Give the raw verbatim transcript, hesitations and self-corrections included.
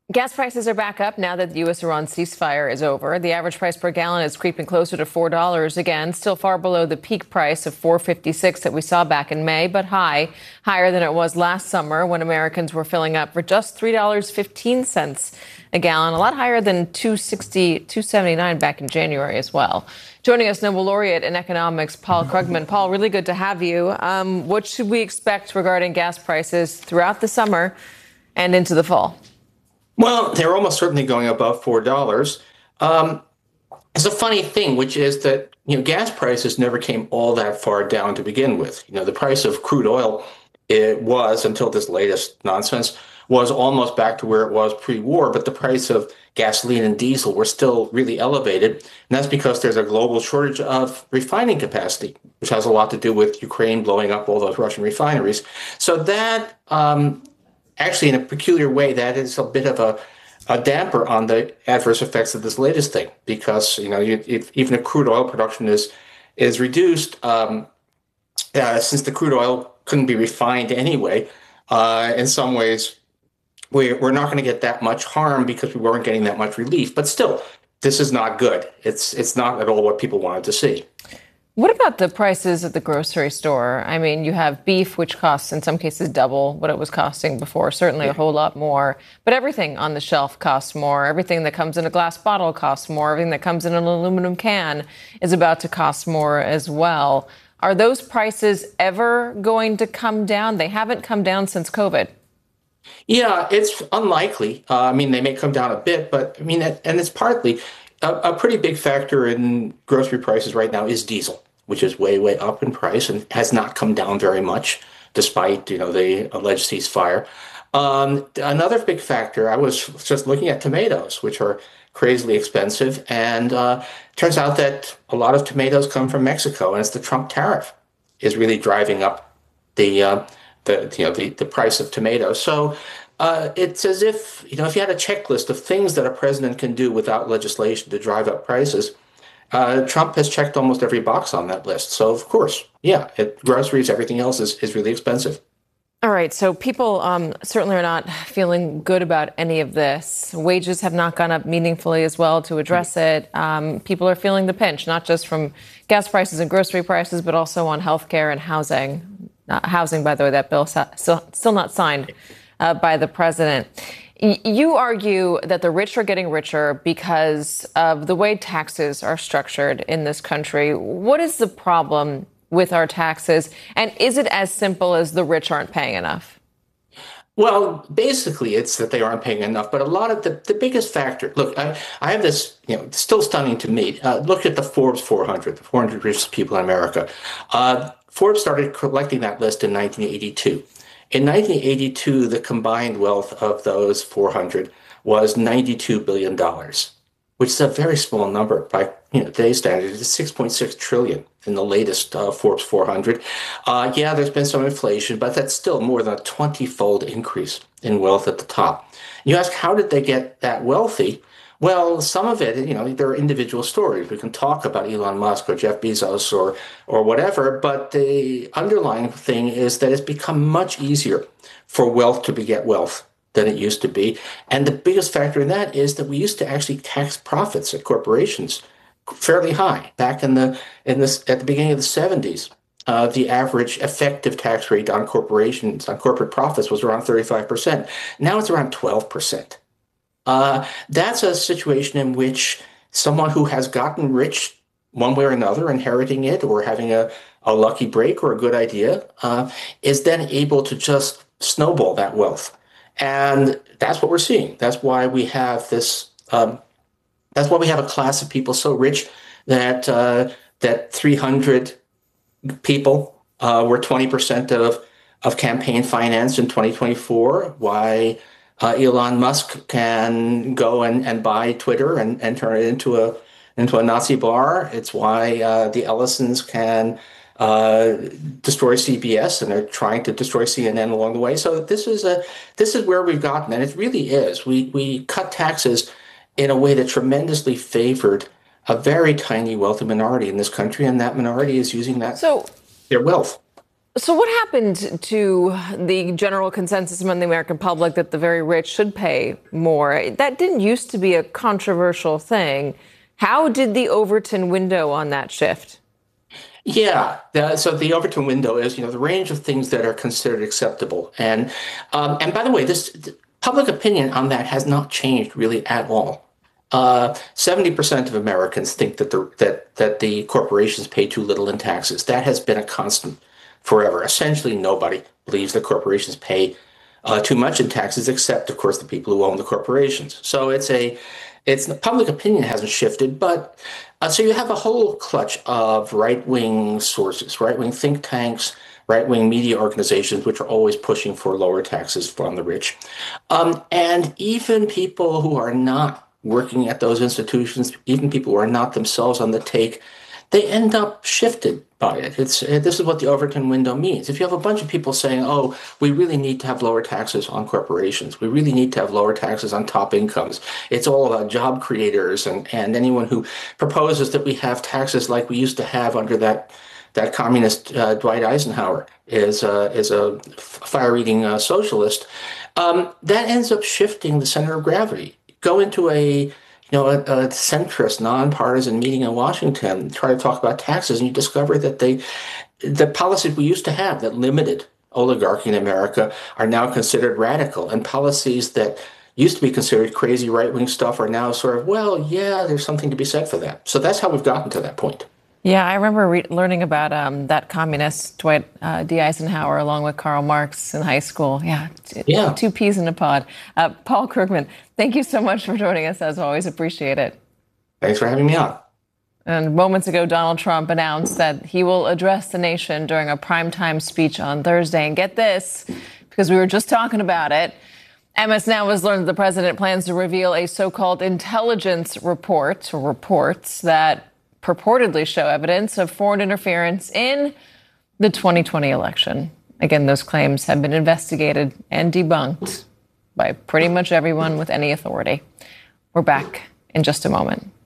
Gas prices are back up now that the U S Iran ceasefire is over. The average price per gallon is creeping closer to four dollars again, still far below the peak price of four fifty-six that we saw back in May, but high, higher than it was last summer when Americans were filling up for just three dollars and fifteen cents a gallon, a lot higher than two sixty, two seventy-nine back in January as well. Joining us, Nobel laureate in economics, Paul Krugman. Paul, really good to have you. Um, what should we expect regarding gas prices throughout the summer and into the fall? Well, they're almost certainly going above four dollars. Um, it's a funny thing, which is that, you know, gas prices never came all that far down to begin with. You know, the price of crude oil, it was, until this latest nonsense, was almost back to where it was pre-war, but the price of gasoline and diesel were still really elevated. And that's because there's a global shortage of refining capacity, which has a lot to do with Ukraine blowing up all those Russian refineries. So that, um, actually, in a peculiar way, that is a bit of a, a damper on the adverse effects of this latest thing, because, you know, you, if, even if crude oil production is is reduced, um, uh, since the crude oil couldn't be refined anyway, uh, in some ways, we, we're not going to get that much harm because we weren't getting that much relief. But still, this is not good. It's it's not at all what people wanted to see. What about the prices at the grocery store? I mean, you have beef, which costs in some cases double what it was costing before, certainly a whole lot more. But everything on the shelf costs more. Everything that comes in a glass bottle costs more. Everything that comes in an aluminum can is about to cost more as well. Are those prices ever going to come down? They haven't come down since COVID. Yeah, it's unlikely. Uh, I mean, they may come down a bit, but I mean, and it's partly a, a pretty big factor in grocery prices right now is diesel, which is way, way up in price and has not come down very much, despite, you know, the alleged ceasefire. Um, another big factor, I was just looking at tomatoes, which are crazily expensive, and uh, turns out that a lot of tomatoes come from Mexico, and it's the Trump tariff is really driving up the uh, the you know the, the price of tomatoes. So uh, it's as if, you know, if you had a checklist of things that a president can do without legislation to drive up prices, uh, Trump has checked almost every box on that list. So of course, yeah, it, groceries, everything else is, is really expensive. All right. So people um, certainly are not feeling good about any of this. Wages have not gone up meaningfully as well to address it. Um, people are feeling the pinch, not just from gas prices and grocery prices, but also on healthcare and housing. Uh, housing, by the way, that bill still, still not signed uh, by the president. Y- you argue that the rich are getting richer because of the way taxes are structured in this country. What is the problem with our taxes? And is it as simple as the rich aren't paying enough? Well, basically, it's that they aren't paying enough. But a lot of the, the biggest factor, look, I, I have this, you know, still stunning to me. Uh, look at the Forbes four hundred, the four hundred richest people in America. Uh, Forbes started collecting that list in nineteen eighty-two. In nineteen eighty-two, the combined wealth of those four hundred was ninety-two billion dollars, which is a very small number by, you know, today's standards. It's six point six trillion in the latest uh, Forbes four hundred. Uh, yeah, there's been some inflation, but that's still more than a twenty-fold increase in wealth at the top. You ask, how did they get that wealthy? Well, some of it, you know, there are individual stories. We can talk about Elon Musk or Jeff Bezos or or whatever, but the underlying thing is that it's become much easier for wealth to beget wealth than it used to be. And the biggest factor in that is that we used to actually tax profits at corporations fairly high. Back in the in this at the beginning of the seventies, uh, the average effective tax rate on corporations, on corporate profits, was around thirty-five percent. Now it's around twelve percent. Uh, that's a situation in which someone who has gotten rich one way or another, inheriting it or having a, a lucky break or a good idea, uh, is then able to just snowball that wealth. And that's what we're seeing. That's why we have this. Um, that's why we have a class of people so rich that uh, that three hundred people uh, were twenty percent of of campaign finance in twenty twenty-four. Why uh, Elon Musk can go and, and buy Twitter and, and turn it into a into a Nazi bar. It's why uh, the Ellisons can uh, destroy C B S, and they're trying to destroy C N N along the way. So this is a this is where we've gotten, and it really is. We we cut taxes in a way that tremendously favored a very tiny wealthy minority in this country, and that minority is using that So their wealth. So what happened to the general consensus among the American public that the very rich should pay more? That didn't used to be a controversial thing. How did the Overton window on that shift? Yeah, the, so the Overton window is, you know, the range of things that are considered acceptable. And um, and by the way, this public opinion on that has not changed really at all. Uh, seventy percent of Americans think that the that that the corporations pay too little in taxes. That has been a constant forever. Essentially, nobody believes that corporations pay uh, too much in taxes, except, of course, the people who own the corporations. So it's a it's public opinion hasn't shifted, but uh, so you have a whole clutch of right-wing sources, right-wing think tanks, right-wing media organizations, which are always pushing for lower taxes from the rich, um, and even people who are not working at those institutions, even people who are not themselves on the take, they end up shifted by it. It's this is what the Overton window means. If you have a bunch of people saying, "Oh, we really need to have lower taxes on corporations. We really need to have lower taxes on top incomes. It's all about job creators," and and anyone who proposes that we have taxes like we used to have under that that communist uh, Dwight Eisenhower is uh, is a fire-eating uh, socialist, um, that ends up shifting the center of gravity. Go into a you know, a, a centrist, nonpartisan meeting in Washington, try to talk about taxes, and you discover that they, the policies we used to have that limited oligarchy in America are now considered radical, and policies that used to be considered crazy right-wing stuff are now sort of, well, yeah, there's something to be said for that. So that's how we've gotten to that point. Yeah, I remember re- learning about um, that communist Dwight uh, D. Eisenhower along with Karl Marx in high school. Yeah, t- yeah. two peas in a pod. Uh, Paul Krugman, thank you so much for joining us, as always. Appreciate it. Thanks for having me on. And moments ago, Donald Trump announced that he will address the nation during a primetime speech on Thursday. And get this, because we were just talking about it, M S Now has learned that the president plans to reveal a so-called intelligence report, or reports that purportedly show evidence of foreign interference in the twenty twenty election. Again, those claims have been investigated and debunked by pretty much everyone with any authority. We're back in just a moment.